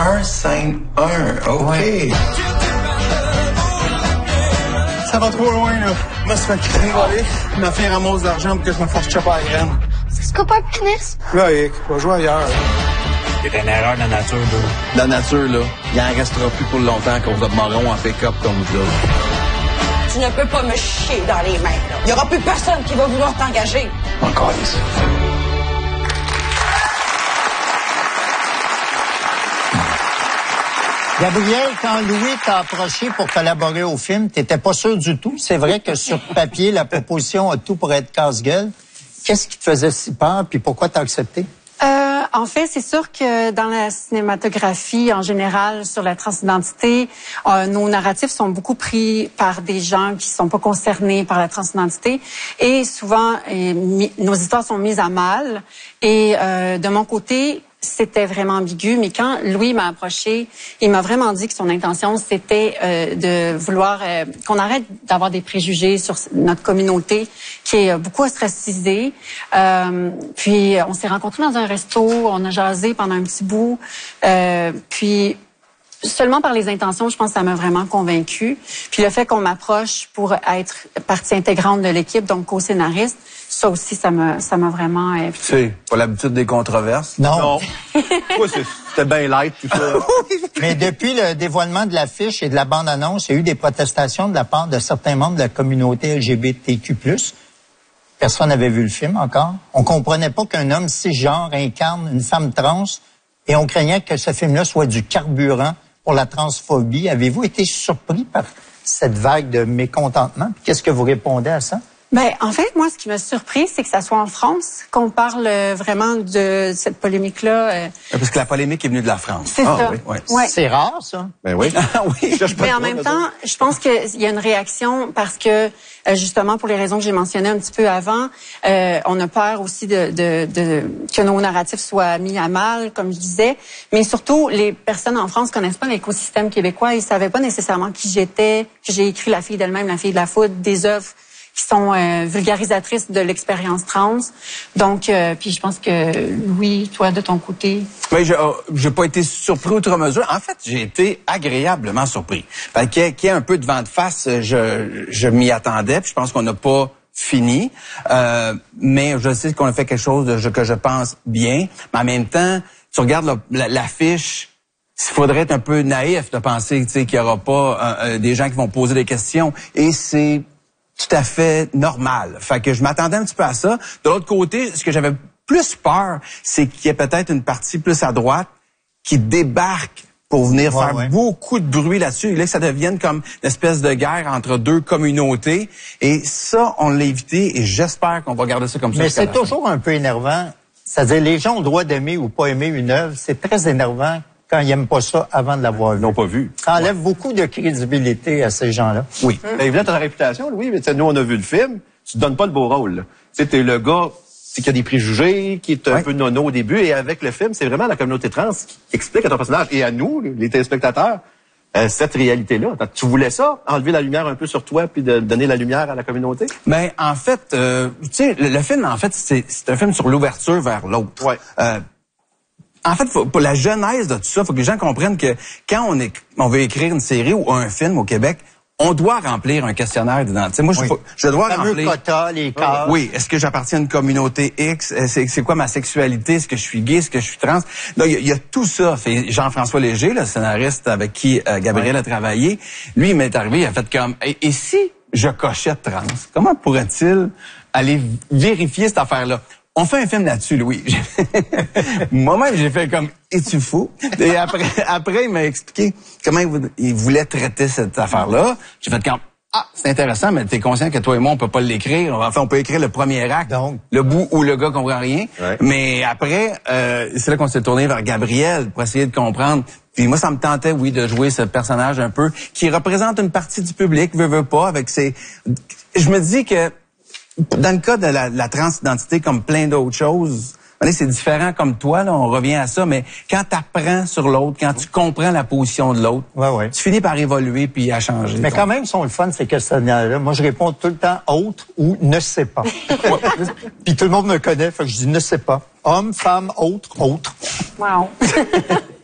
scène 1. OK. Ouais. Ça va trop loin, là. Moi, ça fait rigoler. Ma fille ramasse de l'argent pour que je me fasse chopper à la graine. C'est pas un pénis? Loïc, va jouer ailleurs. C'est une erreur de la nature, là. La nature, là, il en restera plus pour longtemps qu'on va marron en pick-up comme vous autres. Tu ne peux pas me chier dans les mains, là. Il n'y aura plus personne qui va vouloir t'engager. Encore ici. Gabriel, quand Louis t'a approché pour collaborer au film, t'étais pas sûr du tout. C'est vrai que sur papier, la proposition a tout pour être casse-gueule. Qu'est-ce qui te faisait si peur, puis pourquoi t'as accepté? En fait, c'est sûr que dans la cinématographie, en général, sur la transidentité, nos narratifs sont beaucoup pris par des gens qui sont pas concernés par la transidentité. Et souvent, nos histoires sont mises à mal. Et de mon côté, c'était vraiment ambigu, mais quand Louis m'a approché, il m'a vraiment dit que son intention, c'était de vouloir qu'on arrête d'avoir des préjugés sur notre communauté qui est beaucoup ostracisée. Puis on s'est rencontrés dans un resto, on a jasé pendant un petit bout. Puis seulement par les intentions, je pense que ça m'a vraiment convaincue. Puis le fait qu'on m'approche pour être partie intégrante de l'équipe, donc co-scénariste, ça aussi, ça m'a vraiment... Tu sais, pas l'habitude des controverses. Non. Toi, c'était bien light, tout ça. Mais depuis le dévoilement de l'affiche et de la bande-annonce, il y a eu des protestations de la part de certains membres de la communauté LGBTQ+. Personne n'avait vu le film encore. On comprenait pas qu'un homme cisgenre incarne une femme trans et on craignait que ce film-là soit du carburant pour la transphobie. Avez-vous été surpris par cette vague de mécontentement? Puis qu'est-ce que vous répondez à ça? Ben, en fait, moi, ce qui m'a surpris, c'est que ça soit en France, qu'on parle vraiment de cette polémique-là. Parce que la polémique est venue de la France. C'est ça. Oui, oui. Ouais. C'est rare, ça. Ben oui. Oui. Mais en même temps, je pense qu'il y a une réaction parce que, justement, pour les raisons que j'ai mentionnées un petit peu avant, on a peur aussi que nos narratifs soient mis à mal, comme je disais. Mais surtout, les personnes en France connaissent pas l'écosystème québécois. Ils savaient pas nécessairement qui j'étais, que j'ai écrit La fille d'elle-même, La fille de la foudre, des œuvres qui sont vulgarisatrices de l'expérience trans. Donc, puis je pense que Louis, toi, de ton côté... Oui, j'ai pas été surpris outre mesure. En fait, j'ai été agréablement surpris. Qu'il y ait un peu de vent de face, je m'y attendais, puis je pense qu'on n'a pas fini. Mais je sais qu'on a fait quelque chose que je pense bien. Mais en même temps, tu regardes l'affiche, il faudrait être un peu naïf de penser qu'il y aura pas des gens qui vont poser des questions. Et c'est tout à fait normal. Fait que je m'attendais un petit peu à ça. De l'autre côté, ce que j'avais plus peur, c'est qu'il y ait peut-être une partie plus à droite qui débarque pour venir faire beaucoup de bruit là-dessus. Et là, que ça devienne comme une espèce de guerre entre deux communautés. Et ça, on l'a évité et j'espère qu'on va garder ça comme ça. Mais c'est toujours un peu énervant. C'est-à-dire, les gens ont le droit d'aimer ou pas aimer une œuvre. C'est très énervant quand ils n'aiment pas ça avant de l'avoir vu. Ils n'ont pas vu. Ça enlève beaucoup de crédibilité à ces gens-là. Oui. Évidemment, t'as ta réputation, Louis, mais nous, on a vu le film. Tu te donnes pas le beau rôle. Tu sais, t'es le gars qui a des préjugés, qui est un peu nono au début, et avec le film, c'est vraiment la communauté trans qui explique à ton personnage et à nous, les téléspectateurs, cette réalité-là. Tu voulais ça, enlever la lumière un peu sur toi, puis de donner la lumière à la communauté? Ben, en fait, tu sais, le film, en fait, c'est un film sur l'ouverture vers l'autre. Ouais. En fait, pour la genèse de tout ça, faut que les gens comprennent que quand on veut écrire une série ou un film au Québec, on doit remplir un questionnaire d'identité. Moi, je dois remplir... quota, les cases. Oui. Est-ce que j'appartiens à une communauté X? C'est quoi ma sexualité? Est-ce que je suis gay? Est-ce que je suis trans? Donc, il y a tout ça. Jean-François Léger, le scénariste avec qui Gabriel a travaillé, lui, il m'est arrivé, il a fait comme... Et si je cochais trans? Comment pourrait-il aller vérifier cette affaire-là? On fait un film là-dessus, Louis. Moi-même, j'ai fait comme, es-tu fou? Et après, il m'a expliqué comment il voulait traiter cette affaire-là. J'ai fait comme, c'est intéressant, mais t'es conscient que toi et moi, on peut pas l'écrire. Enfin, on peut écrire le premier acte, donc le bout où le gars comprend rien. Ouais. Mais après, c'est là qu'on s'est tourné vers Gabriel pour essayer de comprendre. Puis moi, ça me tentait, oui, de jouer ce personnage un peu qui représente une partie du public, veut pas, avec ses... Je me dis que dans le cas de la transidentité, comme plein d'autres choses, c'est différent comme toi, là, on revient à ça, mais quand tu apprends sur l'autre, quand tu comprends la position de l'autre, tu finis par évoluer puis à changer. Mais quand même, le fun, ces questionnaires-là. Moi, je réponds tout le temps « autre » ou « ne sais pas ». Puis tout le monde me connaît, fait que je dis « ne sais pas ». Homme, femme, autre, autre. Wow.